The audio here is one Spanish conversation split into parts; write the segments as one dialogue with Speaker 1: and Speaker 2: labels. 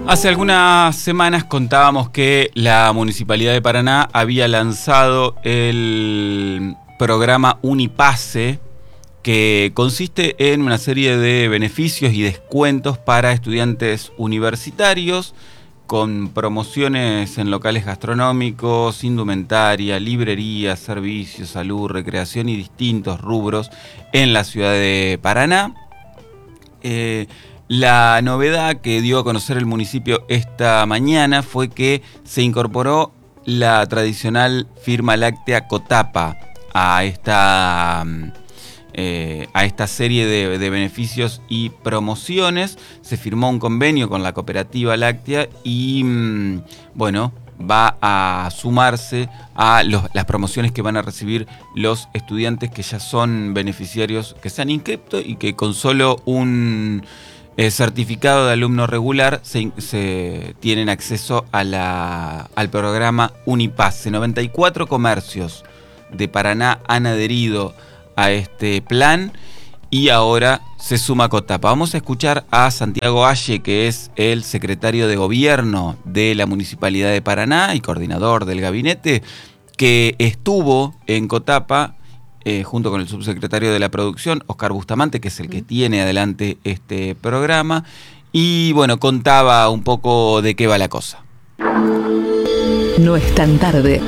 Speaker 1: Hace algunas semanas contábamos que la Municipalidad de Paraná había lanzado el programa Unipase, que consiste en una serie de beneficios y descuentos para estudiantes universitarios, con promociones en locales gastronómicos, indumentaria, librerías, servicios, salud, recreación y distintos rubros en la ciudad de Paraná. La novedad que dio a conocer el municipio esta mañana fue que se incorporó la tradicional firma láctea Cotapa a esta serie de beneficios y promociones. Se firmó un convenio con la cooperativa láctea y va a sumarse a las promociones que van a recibir los estudiantes que ya son beneficiarios, que se han inscrito y que con solo un certificado de alumno regular se tienen acceso al programa Unipase. 94 comercios de Paraná han adherido a este plan y ahora se suma Cotapa. Vamos a escuchar a Santiago Aye, que es el secretario de Gobierno de la Municipalidad de Paraná y coordinador del gabinete, que estuvo en Cotapa junto con el subsecretario de la Producción, Oscar Bustamante, que es el que tiene adelante este programa, y contaba un poco de qué va la cosa.
Speaker 2: No es tan tarde.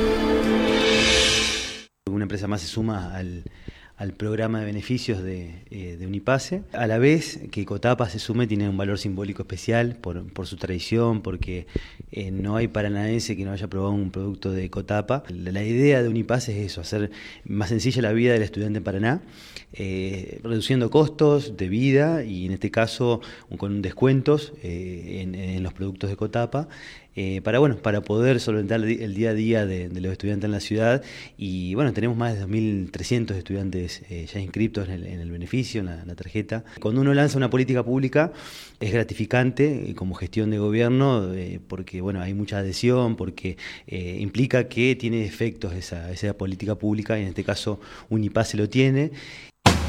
Speaker 3: Una empresa más se suma al programa de beneficios de Unipase. A la vez que Cotapa se sume, tiene un valor simbólico especial por su tradición, porque no hay paranaense que no haya probado un producto de Cotapa. La idea de Unipase es eso, hacer más sencilla la vida del estudiante en Paraná, reduciendo costos de vida y en este caso con descuentos en los productos de Cotapa, para poder solventar el día a día de los estudiantes en la ciudad. Y tenemos más de 2.300 estudiantes ya inscritos en el beneficio, en la tarjeta. Cuando uno lanza una política pública es gratificante como gestión de gobierno, porque hay mucha adhesión, porque implica que tiene efectos esa política pública, y en este caso Unipase lo tiene.